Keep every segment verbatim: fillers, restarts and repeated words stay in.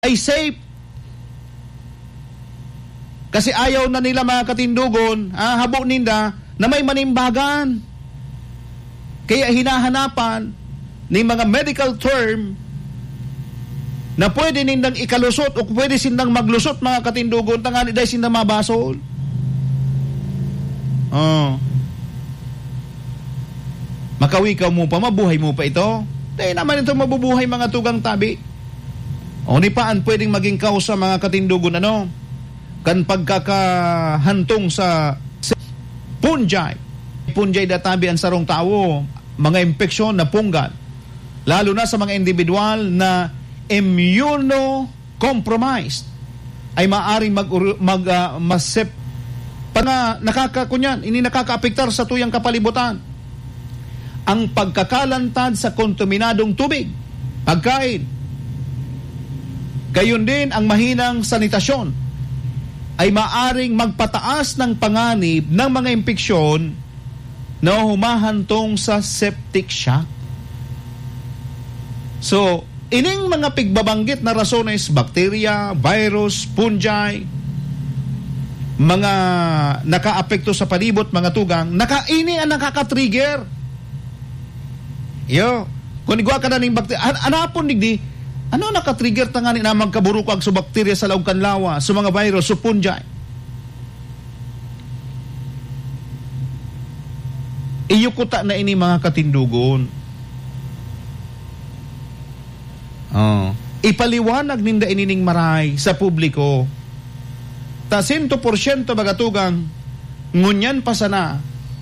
ay safe. Kasi ayaw na nila mga katindugon, ah, habo ninda na may manimbagan. Kaya hinahanapan ng mga medical term na pwede nindang ikalusot o pwede sindang maglusot mga katindugon tangani dahil sindang mabasol. Oh. Makawikaw mo pa, mabuhay mo pa ito. Dahil naman ito mabubuhay mga tugang tabi. O ni paan pwedeng maging kausa mga katindugon ano? Kan pagkakahantong sa punjay. Punjay databi ang sarong tao, mga impeksyon na punggal. Lalo na sa mga individual na immunocompromised ay maaring mag, mag uh, masep pa na nakakakunyan, ini nakakaapektar sa tuyang kapalibutan. Ang pagkakalantad sa kontaminadong tubig, pagkain, gayon din ang mahinang sanitasyon ay maaring magpataas ng panganib ng mga impeksyon na humahantong sa septic shock. So, ining mga pigbabanggit na rasones, bacteria, virus, fungi, mga nakaapekto sa palibot, mga tugang, nakaini ang nakaka-trigger. Yo, kung igwa ka na ng bacteria, an- anapon digdi, ano naka-trigger tangani na magkaburukag sa bakterya sa laog kanlawa, sa mga virus, sa fungi? Iyukuta na ini mga katindugon. Oh. Ipaliwanag ninda inining maray sa publiko. Ta one hundred percent bagatugang ngunyan pa sana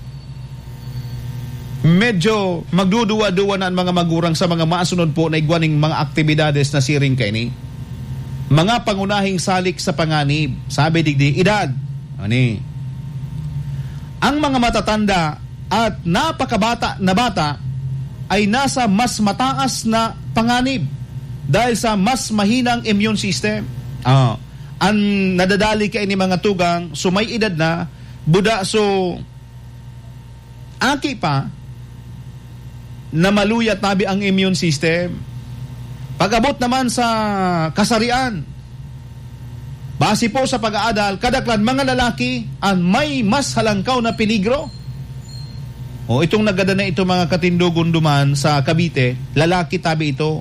medyo magduduwa-duwa na ang mga magurang sa mga maasunod po na igwaning mga aktibidades na siring kaini. Mga pangunahing salik sa panganib. Sabi digdi, edad. Ani. Ang mga matatanda at napakabata na bata ay nasa mas mataas na panganib dahil sa mas mahinang immune system. Ah, ang nadadali kay ni mga tugang sumay edad na buda so aki pa na maluyat tabi ang immune system. Pag-abot naman sa kasarian, base po sa pag-aadal, kadaklan mga lalaki ang may mas halangkaw na peligro. O itong nagada na ito mga katindugon duman sa Cavite, lalaki tabi ito.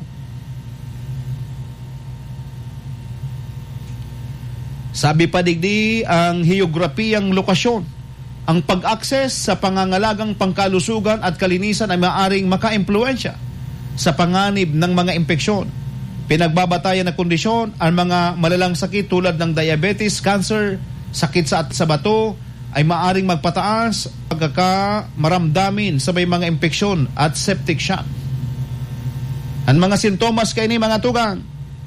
Sabi pa digdi ang heograpiyang lokasyon. Ang pag-access sa pangangalagang pangkalusugan at kalinisan ay maaaring maka-impluwensya sa panganib ng mga impeksyon. Pinagbabatayan na kondisyon ang mga malalang sakit tulad ng diabetes, cancer, sakit sa at sa bato ay maaaring magpataas pagkakamaramdamin sa may mga impeksyon at septic shock. Ang mga sintomas kay ni mga tugang,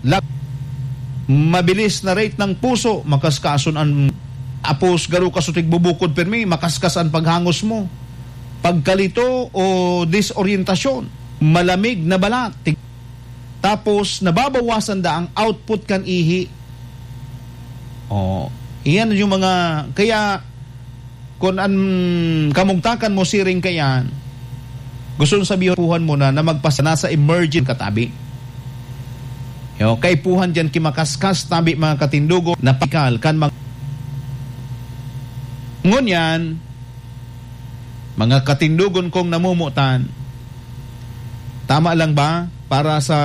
mabilis na rate ng puso, makaskason ang apos garo kasutig bubukod permi, makaskas ang paghangos mo, pagkalito o disorientasyon, malamig na balat, tapos nababawasan da ang output kan ihi. Oh, iyan yung mga, kaya kung an kamungtakan mo siring kayan, gusto sabihin puhan mo na na magpasana sa emergent katabi. Yo, kay puhan diyan kimakaskas tabi mga katindugo na pikal kan mag ngunyan, mga katindugon kong namumutan, tama lang ba para sa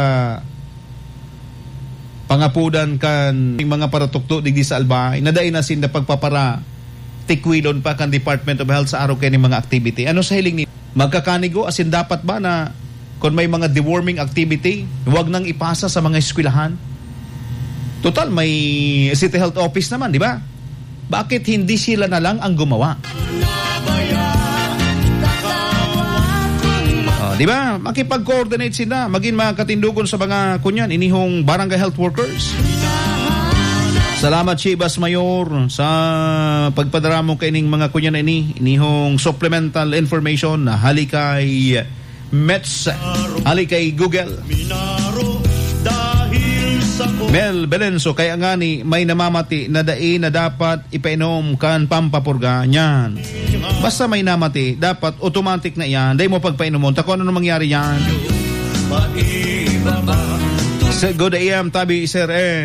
pangapudan kan mga paratukto digdi sa Albay, nadain na sin na pagpapara tikwilon pa kan Department of Health sa araw kay ni mga activity. Ano sa hiling ni magkakanigo asin dapat ba na kung may mga deworming activity, huwag nang ipasa sa mga eskwelahan? Total may City Health Office naman, di ba? Bakit hindi sila na lang ang gumawa? Oh, di ba? Makipag-coordinate sila, maging mga katindugon sa mga kunyan, inihong barangay health workers. Salamat Chibas Mayor sa pagpadara mo kay ining mga kunyan na ini, inihong supplemental information na halikay Mets, halikay Google. Mel Belenso, kaya nga ni may namamati na dai na dapat ipainom kan pampapurga niyan. Basta may namati, dapat automatic na yan. Dahil mo pagpainom mo, tako ano mangyari yan? Good A M, tabi sir eh.